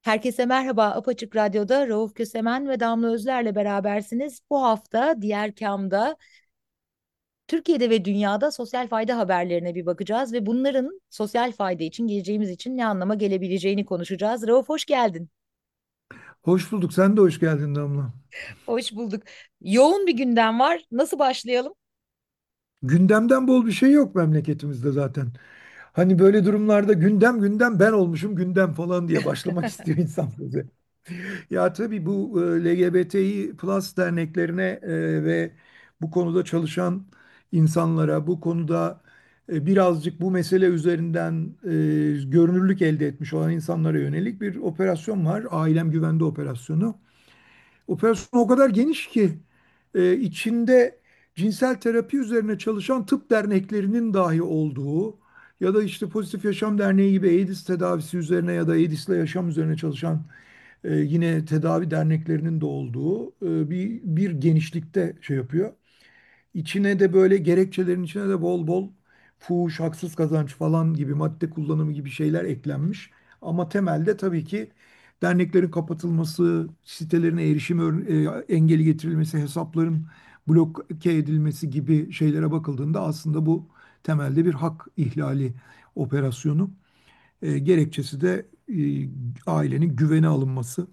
Herkese merhaba. Apaçık Radyo'da Rauf Kösemen ve Damla Özler'le berabersiniz. Bu hafta Diğer Kam'da Türkiye'de ve dünyada sosyal fayda haberlerine bir bakacağız ve bunların sosyal fayda için, geleceğimiz için ne anlama gelebileceğini konuşacağız. Rauf hoş geldin. Hoş bulduk. Sen de hoş geldin Damla. Hoş bulduk. Yoğun bir gündem var. Nasıl başlayalım? Gündemden bol bir şey yok memleketimizde zaten. Hani böyle durumlarda gündem gündem ben olmuşum gündem falan diye başlamak istiyor insan bize. Ya tabii bu LGBTİ plus derneklerine ve bu konuda çalışan insanlara, bu konuda birazcık bu mesele üzerinden görünürlük elde etmiş olan insanlara yönelik bir operasyon var. Ailem Güvende operasyonu. Operasyon o kadar geniş ki içinde cinsel terapi üzerine çalışan tıp derneklerinin dahi olduğu ya da işte Pozitif Yaşam Derneği gibi AIDS tedavisi üzerine ya da AIDS'le yaşam üzerine çalışan yine tedavi derneklerinin de olduğu bir genişlikte şey yapıyor. İçine de böyle gerekçelerin içine de bol bol fuhuş, haksız kazanç falan gibi madde kullanımı gibi şeyler eklenmiş. Ama temelde tabii ki derneklerin kapatılması, sitelerine erişim engeli getirilmesi, hesapların bloke edilmesi gibi şeylere bakıldığında aslında bu temelde bir hak ihlali operasyonu. Gerekçesi de ailenin güvene alınması.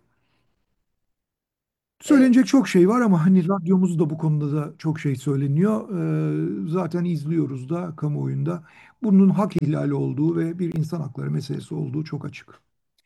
Ee, Söylenecek çok şey var ama hani radyomuzda bu konuda da çok şey söyleniyor. Zaten izliyoruz da kamuoyunda. Bunun hak ihlali olduğu ve bir insan hakları meselesi olduğu çok açık.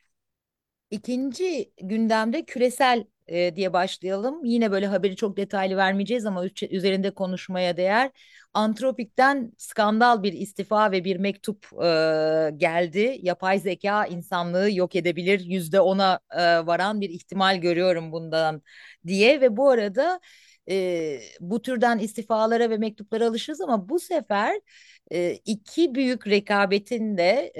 İkinci gündemde küresel diye başlayalım. Yine böyle haberi çok detaylı vermeyeceğiz ama üzerinde konuşmaya değer. Antropik'ten skandal bir istifa ve bir mektup geldi. Yapay zeka insanlığı yok edebilir. %10'a varan bir ihtimal görüyorum bundan diye ve bu arada bu türden istifalara ve mektuplara alışırız ama bu sefer iki büyük rekabetin de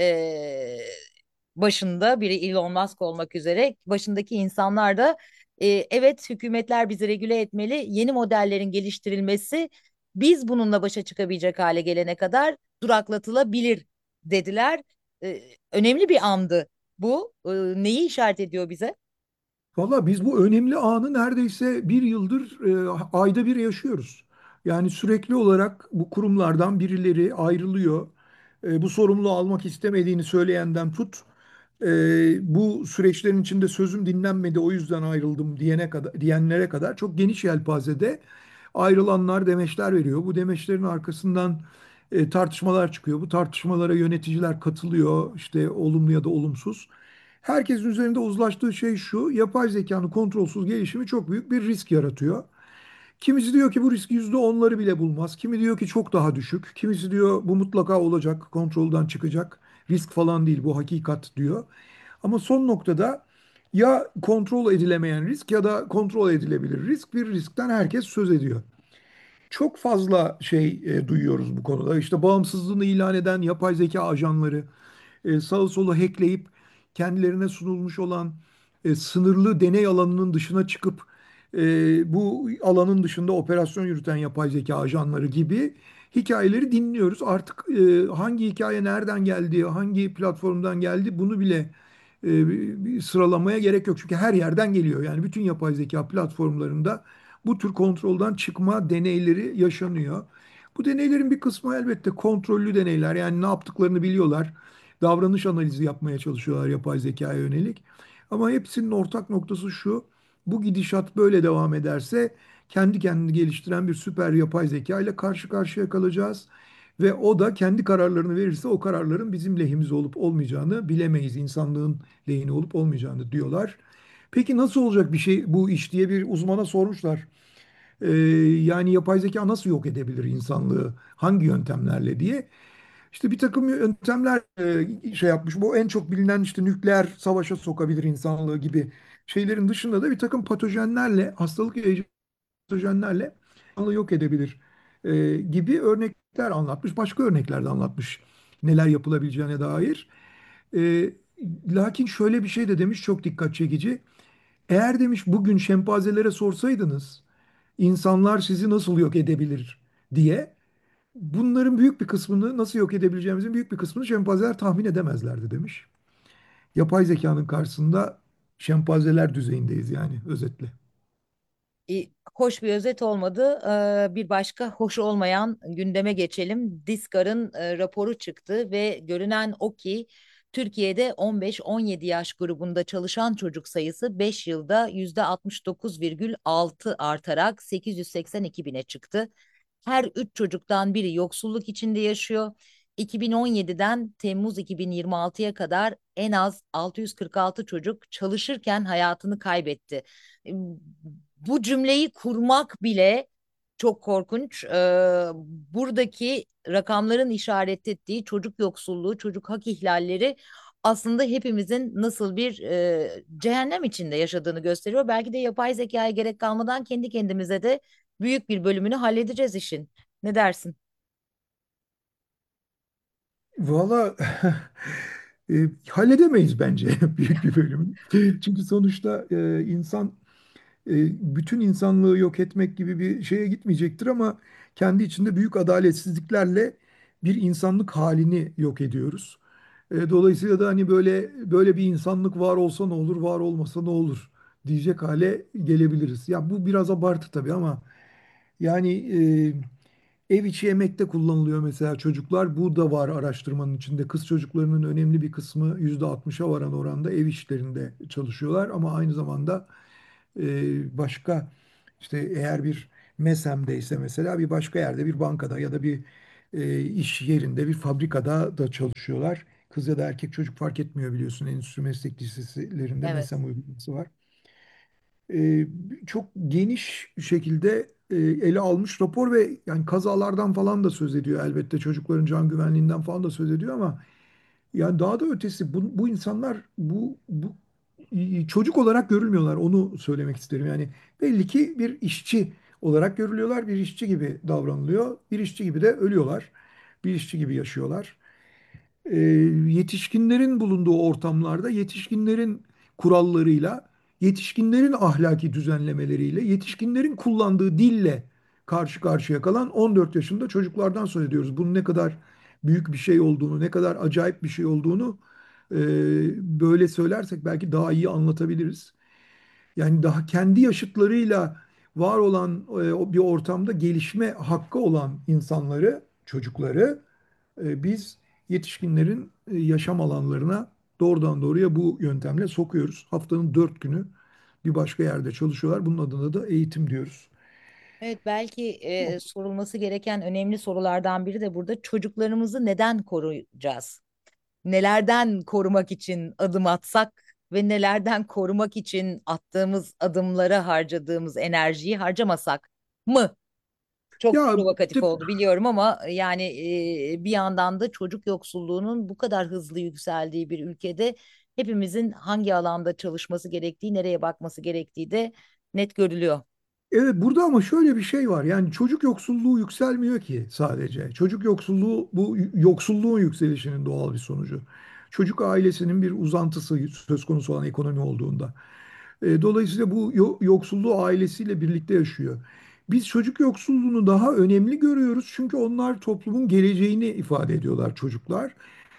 başında biri Elon Musk olmak üzere başındaki insanlar da evet hükümetler bizi regüle etmeli. Yeni modellerin geliştirilmesi biz bununla başa çıkabilecek hale gelene kadar duraklatılabilir dediler. Önemli bir andı bu. Neyi işaret ediyor bize? Valla biz bu önemli anı neredeyse bir yıldır ayda bir yaşıyoruz. Yani sürekli olarak bu kurumlardan birileri ayrılıyor. Bu sorumluluğu almak istemediğini söyleyenden tut. Bu süreçlerin içinde sözüm dinlenmedi o yüzden ayrıldım diyenlere kadar çok geniş yelpazede ayrılanlar demeçler veriyor. Bu demeçlerin arkasından tartışmalar çıkıyor. Bu tartışmalara yöneticiler katılıyor işte olumlu ya da olumsuz. Herkesin üzerinde uzlaştığı şey şu: yapay zekanın kontrolsüz gelişimi çok büyük bir risk yaratıyor. Kimisi diyor ki bu risk %10'ları bile bulmaz. Kimi diyor ki çok daha düşük. Kimisi diyor bu mutlaka olacak, kontrolden çıkacak. Risk falan değil, bu hakikat diyor. Ama son noktada ya kontrol edilemeyen risk ya da kontrol edilebilir risk, bir riskten herkes söz ediyor. Çok fazla şey duyuyoruz bu konuda. İşte bağımsızlığını ilan eden yapay zeka ajanları, sağı solu hackleyip kendilerine sunulmuş olan sınırlı deney alanının dışına çıkıp bu alanın dışında operasyon yürüten yapay zeka ajanları gibi hikayeleri dinliyoruz. Artık hangi hikaye nereden geldi, hangi platformdan geldi bunu bile bir sıralamaya gerek yok. Çünkü her yerden geliyor. Yani bütün yapay zeka platformlarında bu tür kontrolden çıkma deneyleri yaşanıyor. Bu deneylerin bir kısmı elbette kontrollü deneyler. Yani ne yaptıklarını biliyorlar. Davranış analizi yapmaya çalışıyorlar yapay zekaya yönelik. Ama hepsinin ortak noktası şu: bu gidişat böyle devam ederse kendi kendini geliştiren bir süper yapay zeka ile karşı karşıya kalacağız. Ve o da kendi kararlarını verirse o kararların bizim lehimize olup olmayacağını bilemeyiz. İnsanlığın lehine olup olmayacağını diyorlar. Peki nasıl olacak bir şey bu iş diye bir uzmana sormuşlar. Ee, Yani yapay zeka nasıl yok edebilir insanlığı? Hangi yöntemlerle diye. İşte bir takım yöntemler şey yapmış. Bu en çok bilinen işte nükleer savaşa sokabilir insanlığı gibi şeylerin dışında da bir takım patojenlerle, hastalık yayıcı patojenlerle insanlığı yok edebilir gibi örnekler anlatmış. Başka örnekler de anlatmış neler yapılabileceğine dair. E, Lakin şöyle bir şey de demiş, çok dikkat çekici. Eğer demiş bugün şempanzelere sorsaydınız insanlar sizi nasıl yok edebilir diye, bunların büyük bir kısmını, nasıl yok edebileceğimizin büyük bir kısmını şempanzeler tahmin edemezlerdi demiş. Yapay zekanın karşısında şempanzeler düzeyindeyiz yani özetle. Hoş bir özet olmadı. Bir başka hoş olmayan gündeme geçelim. Diskar'ın raporu çıktı ve görünen o ki Türkiye'de 15-17 yaş grubunda çalışan çocuk sayısı 5 yılda %69,6 artarak 882 bine çıktı. Her 3 çocuktan biri yoksulluk içinde yaşıyor. 2017'den Temmuz 2026'ya kadar en az 646 çocuk çalışırken hayatını kaybetti. Bu cümleyi kurmak bile çok korkunç. Buradaki rakamların işaret ettiği çocuk yoksulluğu, çocuk hak ihlalleri aslında hepimizin nasıl bir cehennem içinde yaşadığını gösteriyor. Belki de yapay zekaya gerek kalmadan kendi kendimize de büyük bir bölümünü halledeceğiz işin. Ne dersin? Valla halledemeyiz bence büyük bir bölümü. Çünkü sonuçta insan bütün insanlığı yok etmek gibi bir şeye gitmeyecektir ama kendi içinde büyük adaletsizliklerle bir insanlık halini yok ediyoruz. Dolayısıyla da hani böyle bir insanlık var olsa ne olur, var olmasa ne olur diyecek hale gelebiliriz. Ya bu biraz abartı tabii ama yani ev içi yemekte kullanılıyor mesela çocuklar. Bu da var araştırmanın içinde. Kız çocuklarının önemli bir kısmı %60'a varan oranda ev işlerinde çalışıyorlar ama aynı zamanda başka işte eğer bir MESEM'deyse mesela bir başka yerde bir bankada ya da bir iş yerinde bir fabrikada da çalışıyorlar. Kız ya da erkek çocuk fark etmiyor biliyorsun endüstri meslek liselerinde Evet. MESEM uygulaması var. E, Çok geniş şekilde ele almış rapor ve yani kazalardan falan da söz ediyor elbette çocukların can güvenliğinden falan da söz ediyor ama yani daha da ötesi bu insanlar bu çocuk olarak görülmüyorlar. Onu söylemek isterim. Yani belli ki bir işçi olarak görülüyorlar. Bir işçi gibi davranılıyor. Bir işçi gibi de ölüyorlar. Bir işçi gibi yaşıyorlar. e, Yetişkinlerin bulunduğu ortamlarda yetişkinlerin kurallarıyla, yetişkinlerin ahlaki düzenlemeleriyle, yetişkinlerin kullandığı dille karşı karşıya kalan 14 yaşında çocuklardan söz ediyoruz. Bunun ne kadar büyük bir şey olduğunu, ne kadar acayip bir şey olduğunu e, böyle söylersek belki daha iyi anlatabiliriz. Yani daha kendi yaşıtlarıyla var olan bir ortamda gelişme hakkı olan insanları, çocukları biz yetişkinlerin yaşam alanlarına doğrudan doğruya bu yöntemle sokuyoruz. Haftanın 4 günü bir başka yerde çalışıyorlar. Bunun adına da eğitim diyoruz. Evet, belki sorulması gereken önemli sorulardan biri de burada çocuklarımızı neden koruyacağız? Nelerden korumak için adım atsak ve nelerden korumak için attığımız adımlara harcadığımız enerjiyi harcamasak mı? Çok Ya provokatif tip- oldu biliyorum ama yani bir yandan da çocuk yoksulluğunun bu kadar hızlı yükseldiği bir ülkede hepimizin hangi alanda çalışması gerektiği, nereye bakması gerektiği de net görülüyor. evet burada ama şöyle bir şey var. Yani çocuk yoksulluğu yükselmiyor ki sadece. Çocuk yoksulluğu bu yoksulluğun yükselişinin doğal bir sonucu. Çocuk ailesinin bir uzantısı söz konusu olan ekonomi olduğunda. Dolayısıyla bu yoksulluğu ailesiyle birlikte yaşıyor. Biz çocuk yoksulluğunu daha önemli görüyoruz çünkü onlar toplumun geleceğini ifade ediyorlar çocuklar.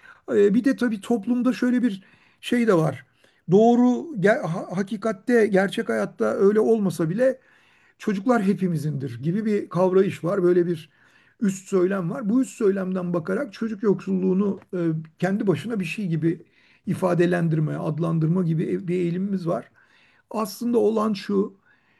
Bir de tabii toplumda şöyle bir şey de var. Doğru, hakikatte, gerçek hayatta öyle olmasa bile çocuklar hepimizindir gibi bir kavrayış var. Böyle bir üst söylem var. Bu üst söylemden bakarak çocuk yoksulluğunu kendi başına bir şey gibi ifadelendirme, adlandırma gibi bir eğilimimiz var. Aslında olan şu,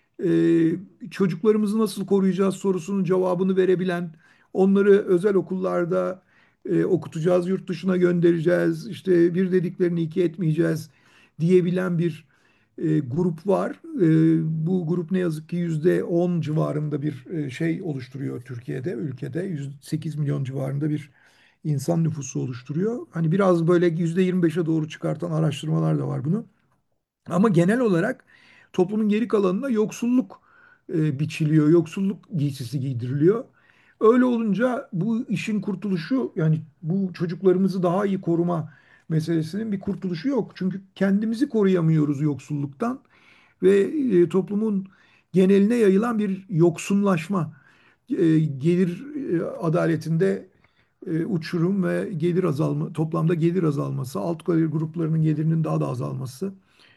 çocuklarımızı nasıl koruyacağız sorusunun cevabını verebilen, onları özel okullarda okutacağız, yurt dışına göndereceğiz, işte bir dediklerini iki etmeyeceğiz diyebilen bir grup var. Bu grup ne yazık ki %10 civarında bir şey oluşturuyor Türkiye'de, ülkede 108 milyon civarında bir insan nüfusu oluşturuyor. Hani biraz böyle %25'e doğru çıkartan araştırmalar da var bunu. Ama genel olarak toplumun geri kalanına yoksulluk biçiliyor, yoksulluk giysisi giydiriliyor. Öyle olunca bu işin kurtuluşu yani bu çocuklarımızı daha iyi koruma meselesinin bir kurtuluşu yok. Çünkü kendimizi koruyamıyoruz yoksulluktan ve toplumun geneline yayılan bir yoksunlaşma, gelir adaletinde uçurum ve gelir azalma, toplamda gelir azalması, alt gelir gruplarının gelirinin daha da azalması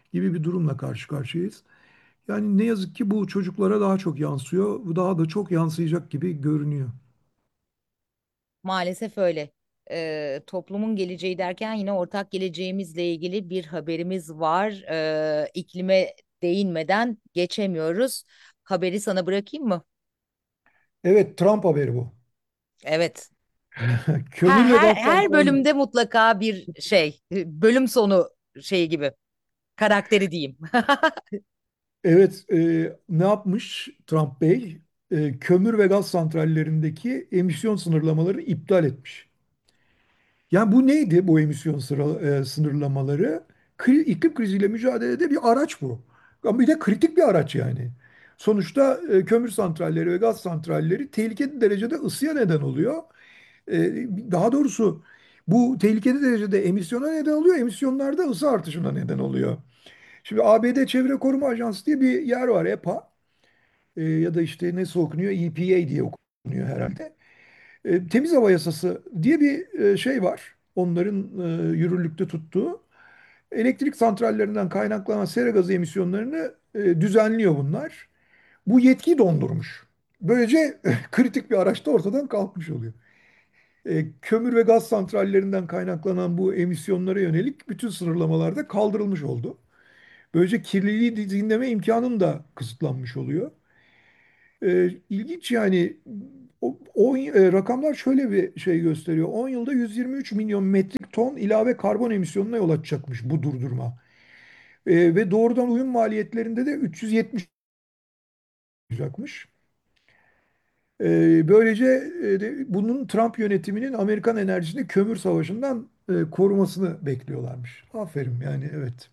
gibi bir durumla karşı karşıyayız. Yani ne yazık ki bu çocuklara daha çok yansıyor. Bu daha da çok yansıyacak gibi görünüyor. Maalesef öyle. Toplumun geleceği derken yine ortak geleceğimizle ilgili bir haberimiz var. İklime değinmeden geçemiyoruz. Haberi sana bırakayım mı? Evet, Trump haberi bu. Evet. Her, Kömür ve her, gaz her santralleri. bölümde mutlaka bir şey, bölüm sonu şeyi gibi, karakteri diyeyim. Evet, ne yapmış Trump Bey? Kömür ve gaz santrallerindeki emisyon sınırlamaları iptal etmiş. Yani bu neydi bu emisyon sınırlamaları? İklim kriziyle mücadelede bir araç bu. Ama bir de kritik bir araç yani. Sonuçta kömür santralleri ve gaz santralleri tehlikeli derecede ısıya neden oluyor. E, Daha doğrusu bu tehlikeli derecede emisyona neden oluyor. Emisyonlarda ısı artışına neden oluyor. Şimdi ABD Çevre Koruma Ajansı diye bir yer var, EPA. Ya da işte nasıl okunuyor? EPA diye okunuyor herhalde. Temiz hava yasası diye bir şey var. Onların yürürlükte tuttuğu. Elektrik santrallerinden kaynaklanan sera gazı emisyonlarını düzenliyor bunlar. Bu yetki dondurmuş. Böylece kritik bir araç da ortadan kalkmış oluyor. Kömür ve gaz santrallerinden kaynaklanan bu emisyonlara yönelik bütün sınırlamalar da kaldırılmış oldu. Böylece kirliliği dinleme imkanın da kısıtlanmış oluyor. İlginç yani rakamlar şöyle bir şey gösteriyor. 10 yılda 123 milyon metrik ton ilave karbon emisyonuna yol açacakmış bu durdurma. Ve doğrudan uyum maliyetlerinde de 370 olacakmış. Böylece bunun Trump yönetiminin Amerikan enerjisini kömür savaşından korumasını bekliyorlarmış. Aferin yani, evet.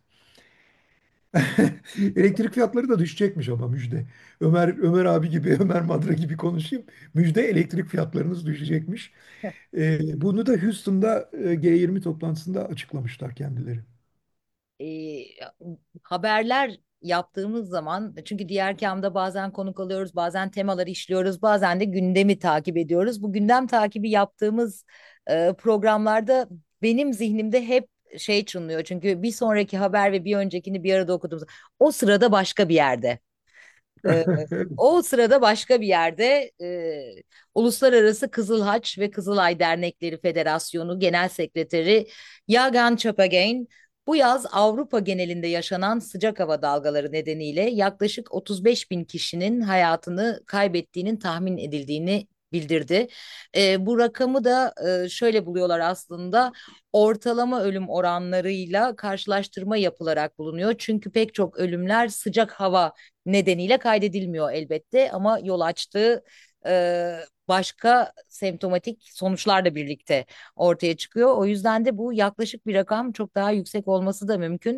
Elektrik fiyatları da düşecekmiş ama müjde. Ömer abi gibi, Ömer Madra gibi konuşayım. Müjde, elektrik fiyatlarınız düşecekmiş. Bunu da Houston'da G20 toplantısında açıklamışlar kendileri. e, Haberler yaptığımız zaman çünkü diğer kamda bazen konuk alıyoruz, bazen temaları işliyoruz, bazen de gündemi takip ediyoruz. Bu gündem takibi yaptığımız programlarda benim zihnimde hep şey çınlıyor. Çünkü bir sonraki haber ve bir öncekini bir arada okuduğumuz o sırada başka bir yerde. Ee, O sırada başka bir yerde Uluslararası Kızıl Haç ve Kızılay Dernekleri Federasyonu Genel Sekreteri Yagan Chapagain bu yaz Avrupa genelinde yaşanan sıcak hava dalgaları nedeniyle yaklaşık 35 bin kişinin hayatını kaybettiğinin tahmin edildiğini bildirdi. Bu rakamı da şöyle buluyorlar aslında ortalama ölüm oranlarıyla karşılaştırma yapılarak bulunuyor. Çünkü pek çok ölümler sıcak hava nedeniyle kaydedilmiyor elbette ama yol açtığı başka semptomatik sonuçlarla birlikte ortaya çıkıyor. O yüzden de bu yaklaşık bir rakam çok daha yüksek olması da mümkün.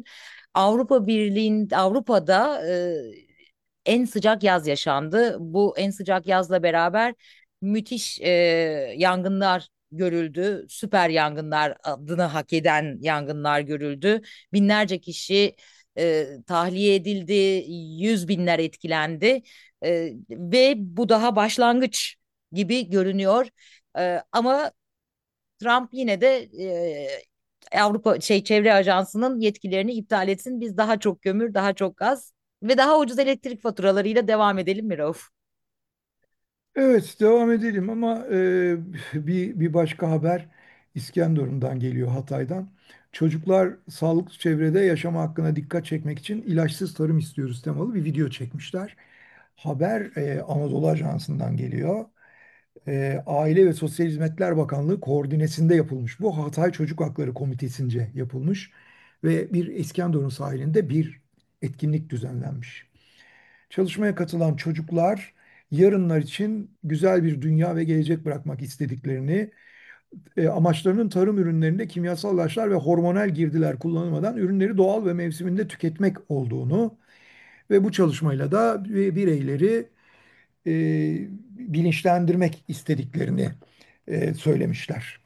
Avrupa'da en sıcak yaz yaşandı. Bu en sıcak yazla beraber müthiş yangınlar görüldü. Süper yangınlar adını hak eden yangınlar görüldü. Binlerce kişi tahliye edildi, yüz binler etkilendi. Ve bu daha başlangıç gibi görünüyor. Ama Trump yine de Avrupa Çevre Ajansı'nın yetkilerini iptal etsin. Biz daha çok kömür, daha çok gaz ve daha ucuz elektrik faturalarıyla devam edelim mi Rauf? Evet, devam edelim ama bir başka haber İskenderun'dan geliyor, Hatay'dan. Çocuklar sağlıklı çevrede yaşama hakkına dikkat çekmek için ilaçsız tarım istiyoruz temalı bir video çekmişler. Haber Anadolu Ajansı'ndan geliyor. Aile ve Sosyal Hizmetler Bakanlığı koordinesinde yapılmış. Bu Hatay Çocuk Hakları Komitesi'nce yapılmış ve bir İskenderun sahilinde bir etkinlik düzenlenmiş. Çalışmaya katılan çocuklar yarınlar için güzel bir dünya ve gelecek bırakmak istediklerini, amaçlarının tarım ürünlerinde kimyasal ilaçlar ve hormonal girdiler kullanılmadan ürünleri doğal ve mevsiminde tüketmek olduğunu ve bu çalışmayla da bireyleri e, bilinçlendirmek istediklerini söylemişler.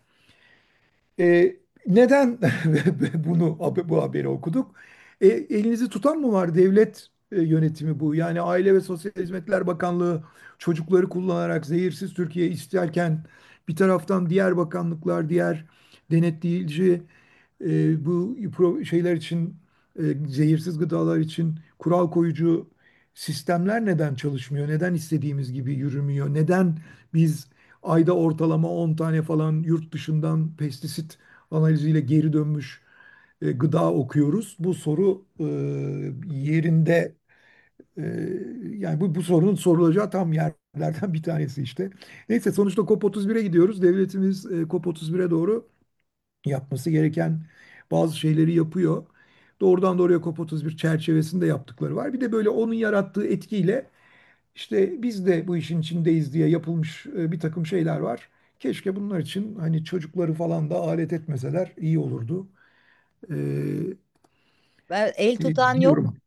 Neden bu haberi okuduk? Elinizi tutan mı var, devlet yönetimi bu? Yani Aile ve Sosyal Hizmetler Bakanlığı çocukları kullanarak zehirsiz Türkiye isterken bir taraftan diğer bakanlıklar, diğer denetleyici şeyler için zehirsiz gıdalar için kural koyucu sistemler neden çalışmıyor? Neden istediğimiz gibi yürümüyor? Neden biz ayda ortalama 10 tane falan yurt dışından pestisit analiziyle geri dönmüş gıda okuyoruz? Bu soru yerinde, e, yani bu sorunun sorulacağı tam yerlerden bir tanesi işte. Neyse, sonuçta COP31'e gidiyoruz. Devletimiz COP31'e doğru yapması gereken bazı şeyleri yapıyor. Doğrudan doğruya COP31 çerçevesinde yaptıkları var. Bir de böyle onun yarattığı etkiyle işte biz de bu işin içindeyiz diye yapılmış bir takım şeyler var. Keşke bunlar için hani çocukları falan da alet etmeseler iyi olurdu e, Ben el tutan yok. diyorum.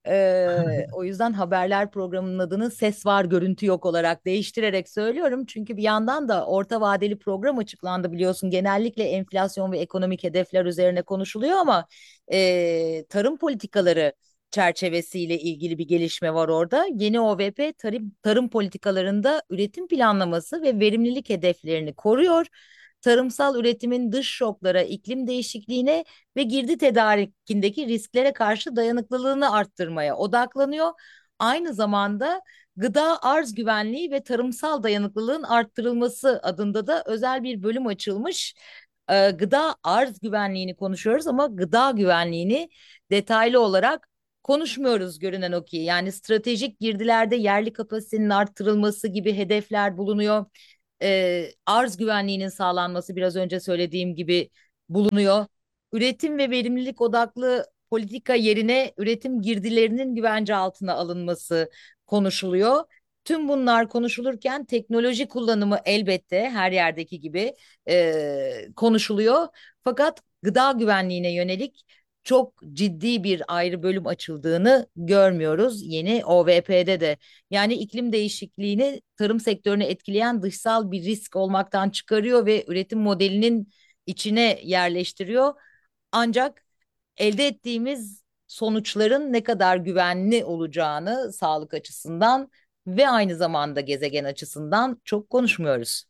O yüzden haberler programının adını Ses Var Görüntü Yok olarak değiştirerek söylüyorum. Çünkü bir yandan da orta vadeli program açıklandı biliyorsun. Genellikle enflasyon ve ekonomik hedefler üzerine konuşuluyor ama tarım politikaları çerçevesiyle ilgili bir gelişme var orada. Yeni OVP tarım politikalarında üretim planlaması ve verimlilik hedeflerini koruyor. Tarımsal üretimin dış şoklara, iklim değişikliğine ve girdi tedarikindeki risklere karşı dayanıklılığını arttırmaya odaklanıyor. Aynı zamanda gıda arz güvenliği ve tarımsal dayanıklılığın arttırılması adında da özel bir bölüm açılmış. Gıda arz güvenliğini konuşuyoruz ama gıda güvenliğini detaylı olarak konuşmuyoruz görünen o ki. Yani stratejik girdilerde yerli kapasitenin arttırılması gibi hedefler bulunuyor. Arz güvenliğinin sağlanması biraz önce söylediğim gibi bulunuyor. Üretim ve verimlilik odaklı politika yerine üretim girdilerinin güvence altına alınması konuşuluyor. Tüm bunlar konuşulurken teknoloji kullanımı elbette her yerdeki gibi konuşuluyor. Fakat gıda güvenliğine yönelik çok ciddi bir ayrı bölüm açıldığını görmüyoruz yeni OVP'de de. Yani iklim değişikliğini tarım sektörünü etkileyen dışsal bir risk olmaktan çıkarıyor ve üretim modelinin içine yerleştiriyor. Ancak elde ettiğimiz sonuçların ne kadar güvenli olacağını sağlık açısından ve aynı zamanda gezegen açısından çok konuşmuyoruz.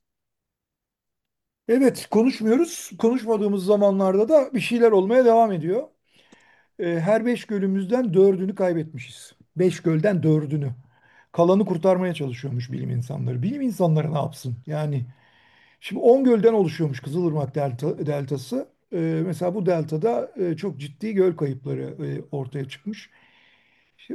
Evet, konuşmuyoruz. Konuşmadığımız zamanlarda da bir şeyler olmaya devam ediyor. Her 5 gölümüzden 4'ünü kaybetmişiz. 5 gölden 4'ünü. Kalanı kurtarmaya çalışıyormuş bilim insanları. Bilim insanları ne yapsın? Yani şimdi 10 gölden oluşuyormuş Kızılırmak deltası. Mesela bu deltada çok ciddi göl kayıpları ortaya çıkmış. İşte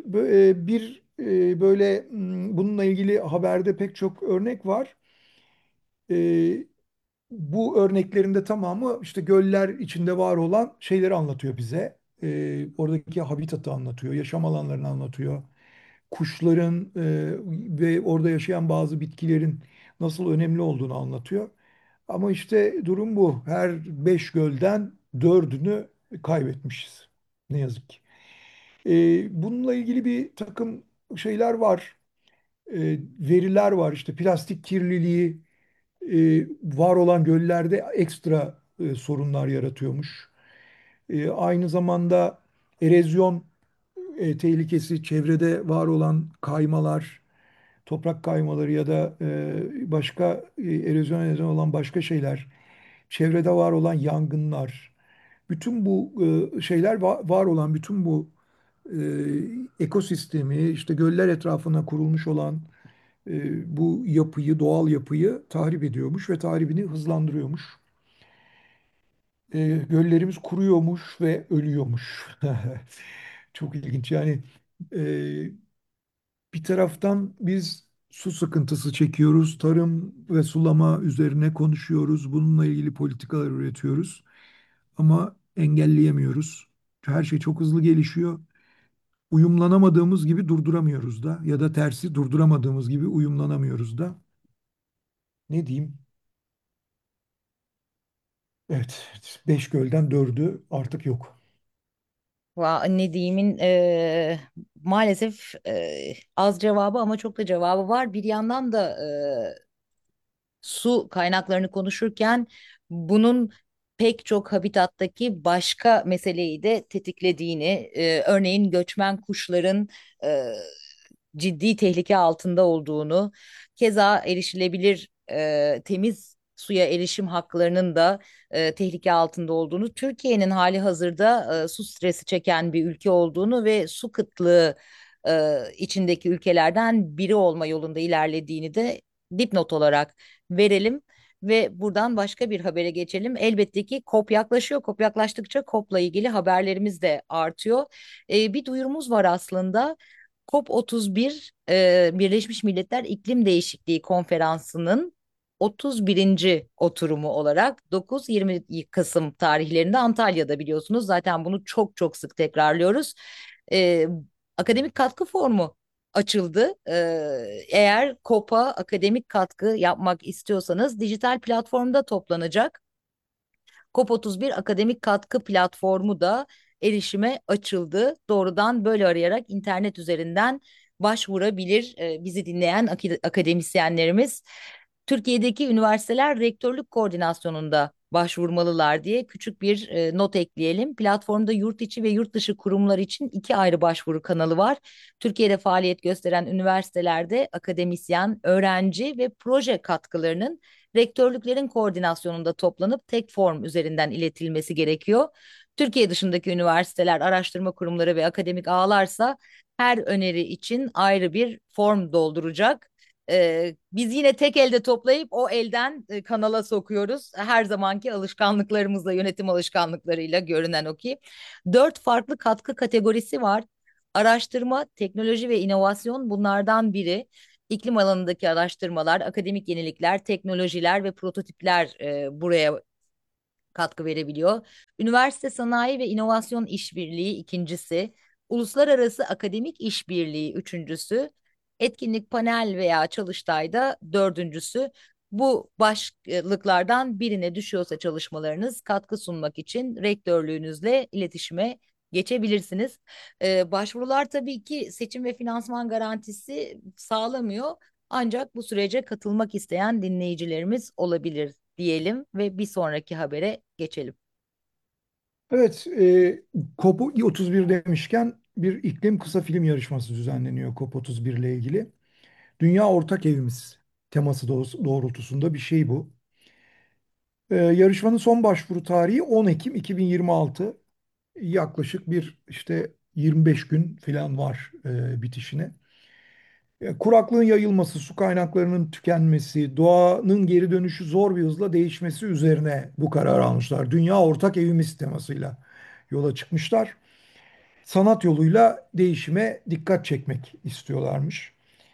bununla ilgili haberde pek çok örnek var. E, Bu örneklerinde tamamı işte göller içinde var olan şeyleri anlatıyor bize. Oradaki habitatı anlatıyor, yaşam alanlarını anlatıyor. Kuşların ve orada yaşayan bazı bitkilerin nasıl önemli olduğunu anlatıyor. Ama işte durum bu. Her 5 gölden 4'ünü kaybetmişiz. Ne yazık ki. Bununla ilgili bir takım şeyler var. Veriler var. İşte plastik kirliliği var olan göllerde ekstra sorunlar yaratıyormuş. Aynı zamanda erozyon tehlikesi, çevrede var olan kaymalar, toprak kaymaları ya da başka erozyona neden olan başka şeyler, çevrede var olan yangınlar, bütün bu şeyler var olan bütün bu ekosistemi, işte göller etrafına kurulmuş olan bu yapıyı, doğal yapıyı tahrip ediyormuş ve tahribini hızlandırıyormuş. Göllerimiz kuruyormuş ve ölüyormuş. Çok ilginç. Yani e, bir taraftan biz su sıkıntısı çekiyoruz, tarım ve sulama üzerine konuşuyoruz, bununla ilgili politikalar üretiyoruz ama engelleyemiyoruz. Her şey çok hızlı gelişiyor. Uyumlanamadığımız gibi durduramıyoruz da ya da tersi durduramadığımız gibi uyumlanamıyoruz da. Ne diyeyim? Evet, 5 gölden 4'ü artık yok. Ne diyemin maalesef az cevabı ama çok da cevabı var. Bir yandan da su kaynaklarını konuşurken bunun pek çok habitattaki başka meseleyi de tetiklediğini, örneğin göçmen kuşların e, ciddi tehlike altında olduğunu, keza erişilebilir temiz suya erişim haklarının da tehlike altında olduğunu, Türkiye'nin hali hazırda su stresi çeken bir ülke olduğunu ve su kıtlığı içindeki ülkelerden biri olma yolunda ilerlediğini de dipnot olarak verelim. Ve buradan başka bir habere geçelim. Elbette ki COP yaklaşıyor. COP yaklaştıkça COP'la ilgili haberlerimiz de artıyor. Bir duyurumuz var aslında. COP31 Birleşmiş Milletler İklim Değişikliği Konferansı'nın 31. oturumu olarak 9-20 Kasım tarihlerinde Antalya'da, biliyorsunuz. Zaten bunu çok çok sık tekrarlıyoruz. E, Akademik katkı formu açıldı. Eğer COP'a akademik katkı yapmak istiyorsanız dijital platformda toplanacak. COP31 akademik katkı platformu da erişime açıldı. Doğrudan böyle arayarak internet üzerinden başvurabilir bizi dinleyen akademisyenlerimiz. Türkiye'deki üniversiteler rektörlük koordinasyonunda başvurmalılar diye küçük bir not ekleyelim. Platformda yurt içi ve yurt dışı kurumlar için iki ayrı başvuru kanalı var. Türkiye'de faaliyet gösteren üniversitelerde akademisyen, öğrenci ve proje katkılarının rektörlüklerin koordinasyonunda toplanıp tek form üzerinden iletilmesi gerekiyor. Türkiye dışındaki üniversiteler, araştırma kurumları ve akademik ağlarsa her öneri için ayrı bir form dolduracak. Biz yine tek elde toplayıp o elden kanala sokuyoruz. Her zamanki alışkanlıklarımızla, yönetim alışkanlıklarıyla görünen o ki. Dört farklı katkı kategorisi var. Araştırma, teknoloji ve inovasyon bunlardan biri. İklim alanındaki araştırmalar, akademik yenilikler, teknolojiler ve prototipler buraya katkı verebiliyor. Üniversite sanayi ve inovasyon işbirliği ikincisi, uluslararası akademik işbirliği üçüncüsü, etkinlik, panel veya çalıştayda dördüncüsü. Bu başlıklardan birine düşüyorsa çalışmalarınız, katkı sunmak için rektörlüğünüzle iletişime geçebilirsiniz. Başvurular tabii ki seçim ve finansman garantisi sağlamıyor. Ancak bu sürece katılmak isteyen dinleyicilerimiz olabilir diyelim ve bir sonraki habere geçelim. Evet, COP31 demişken bir iklim kısa film yarışması düzenleniyor COP31 ile ilgili. Dünya ortak evimiz teması doğrultusunda bir şey bu. Yarışmanın son başvuru tarihi 10 Ekim 2026. Yaklaşık bir işte 25 gün falan var bitişine. Kuraklığın yayılması, su kaynaklarının tükenmesi, doğanın geri dönüşü zor bir hızla değişmesi üzerine bu kararı almışlar. Dünya ortak evimiz temasıyla yola çıkmışlar. Sanat yoluyla değişime dikkat çekmek istiyorlarmış.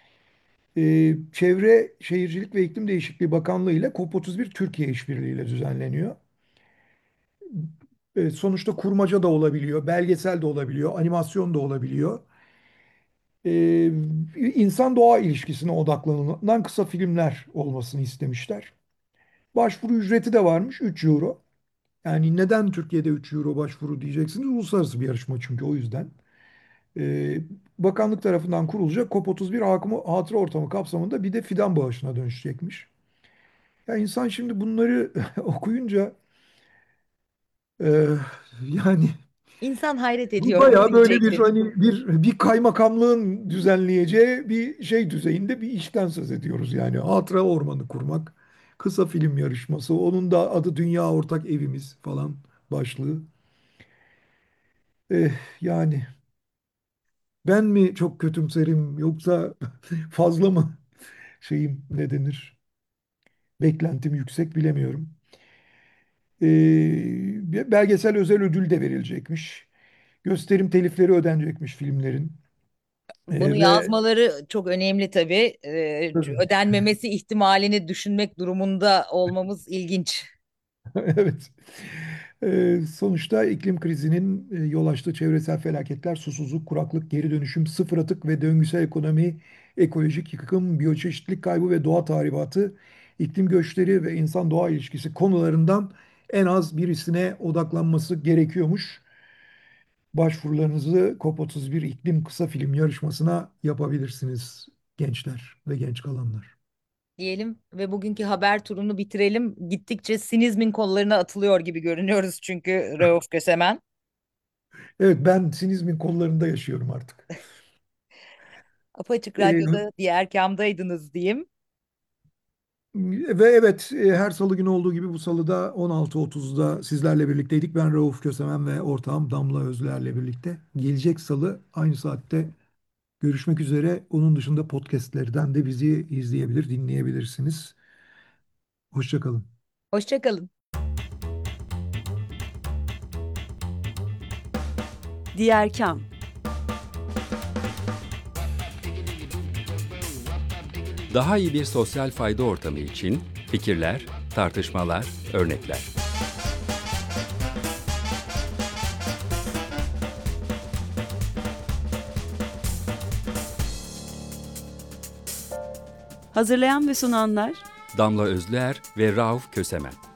Çevre, Şehircilik ve İklim Değişikliği Bakanlığı ile COP31 Türkiye işbirliğiyle düzenleniyor. Sonuçta kurmaca da olabiliyor, belgesel de olabiliyor, animasyon da olabiliyor. Ee, insan doğa ilişkisine odaklanılan kısa filmler olmasını istemişler. Başvuru ücreti de varmış 3 euro. Yani neden Türkiye'de 3 euro başvuru diyeceksiniz? Uluslararası bir yarışma çünkü o yüzden. Ee, Bakanlık tarafından kurulacak COP31 Hatıra Ortamı kapsamında bir de fidan bağışına dönüşecekmiş. Ya insan şimdi bunları okuyunca e, yani İnsan hayret bu ediyor bayağı böyle bir diyecektim. hani bir kaymakamlığın düzenleyeceği bir şey düzeyinde bir işten söz ediyoruz yani. Hatıra ormanı kurmak, kısa film yarışması, onun da adı Dünya Ortak Evimiz falan başlığı. Yani ben mi çok kötümserim yoksa fazla mı şeyim ne denir? Beklentim yüksek bilemiyorum. Bir belgesel özel ödül de verilecekmiş. Gösterim telifleri ödenecekmiş filmlerin. Bunu Ve yazmaları çok önemli tabii. Ödenmemesi ihtimalini düşünmek durumunda olmamız ilginç. evet. Sonuçta iklim krizinin yol açtığı çevresel felaketler, susuzluk, kuraklık, geri dönüşüm, sıfır atık ve döngüsel ekonomi, ekolojik yıkım, biyoçeşitlilik kaybı ve doğa tahribatı, iklim göçleri ve insan doğa ilişkisi konularından en az birisine odaklanması gerekiyormuş. Başvurularınızı COP31 iklim kısa film yarışmasına yapabilirsiniz gençler ve genç kalanlar. Diyelim ve bugünkü haber turunu bitirelim. Gittikçe sinizmin kollarına atılıyor gibi görünüyoruz çünkü Rauf Kösemen. Evet, ben sinizmin kollarında yaşıyorum artık. Apaçık Ee, Radyo'da diğer kamdaydınız diyeyim. Ve evet, her salı günü olduğu gibi bu salıda 16.30'da sizlerle birlikteydik. Ben Rauf Kösemen ve ortağım Damla Özler'le birlikte. Gelecek salı aynı saatte görüşmek üzere. Onun dışında podcastlerden de bizi izleyebilir, dinleyebilirsiniz. Hoşça kalın. Hoşça kalın. Diğer Kam. Daha iyi bir sosyal fayda ortamı için fikirler, tartışmalar, örnekler. Hazırlayan ve sunanlar Damla Özler ve Rauf Kösemen.